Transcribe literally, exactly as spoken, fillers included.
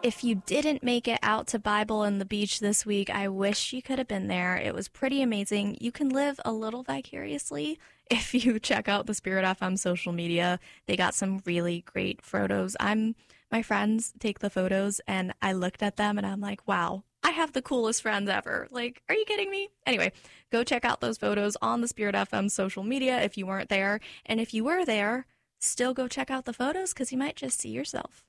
If you didn't make it out to Bible and the beach this week, I wish you could have been there. It was pretty amazing. You can live a little vicariously if you check out the Spirit F M social media. They got some really great photos. I'm my friends take the photos and I looked at them and I'm like, wow, I have the coolest friends ever. Like, are you kidding me? Anyway, go check out those photos on the Spirit F M social media if you weren't there. And if you were there, still go check out the photos because you might just see yourself.